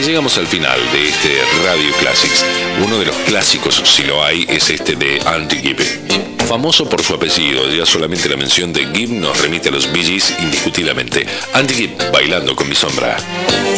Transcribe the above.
llegamos al final de este Radio Classics. Uno de los clásicos, si lo hay, es este de Andy Gibb. Famoso por su apellido, ya solamente la mención de Gibb nos remite a los Bee Gees indiscutiblemente. Andy Gibb, Bailando con mi sombra.